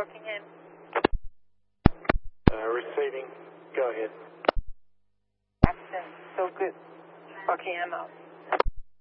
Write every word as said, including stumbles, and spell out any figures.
Rockingham. Uh, receiving. Go ahead. Accent, so good. Rockingham out.